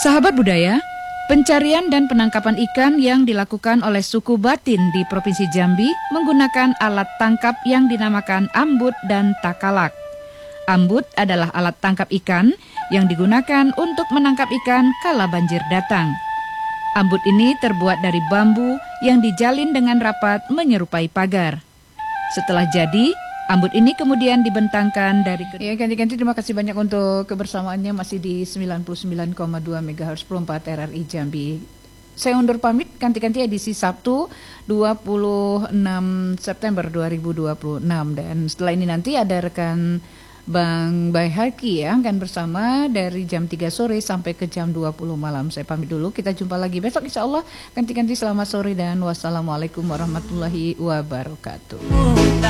Sahabat budaya, pencarian dan penangkapan ikan yang dilakukan oleh suku Batin di Provinsi Jambi menggunakan alat tangkap yang dinamakan ambut dan takalak. Ambut adalah alat tangkap ikan yang digunakan untuk menangkap ikan kala banjir datang. Ambut ini terbuat dari bambu yang dijalin dengan rapat menyerupai pagar. Setelah jadi, ambut ini kemudian dibentangkan dari... Ya, ganti-ganti terima kasih banyak untuk kebersamaannya masih di 99,2 MHz 4 RRI Jambi. Saya undur pamit, ganti-ganti edisi Sabtu 26 September 2026. Dan setelah ini nanti ada rekan Bang Bayhaki ya, akan bersama dari jam 3 sore sampai ke jam 20 malam. Saya pamit dulu, kita jumpa lagi besok insya Allah. Ganti-ganti selamat sore dan wassalamualaikum warahmatullahi wabarakatuh.